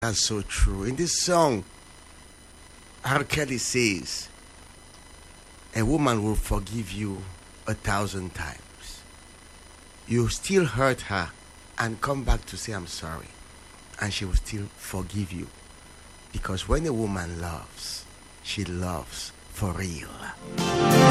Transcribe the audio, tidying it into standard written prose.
That's so true. In this song, R. Kelly says, a woman will forgive you 1,000 times. You still hurt her and come back to say, I'm sorry. And she will still forgive you. Because when a woman loves, she loves for real.